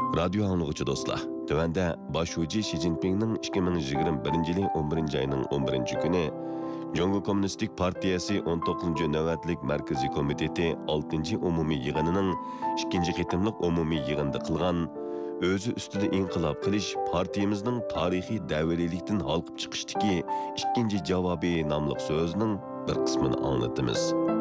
Radyo anlıqçı dostlar. Tövende başucu Xi Jinping'nin 2021 yılı 11. ayının 11. günü Jongo Kommunistik Partiyası 19. növətlik Mərkəzi Komiteti 6. umumi yığınının 2. qitimliq umumi yığında qılğan özü üstüde inqilab qilish partiyamızning tarixiy davalilikdan halqib chiqishdagi ikkinchi javobi nomli so'zining bir qismini anglatamiz.